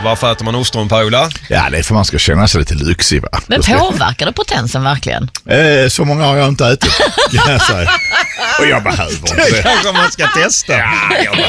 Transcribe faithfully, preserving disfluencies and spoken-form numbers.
Varför äter man ostron, Paula? Ja, det är för man ska känna sig lite lyxig, va? Men påverkar det potensen verkligen? Eh, så många har jag inte ätit, kan jag säga. Och jag behöver inte det. Kanske man ska testa. Ja, jag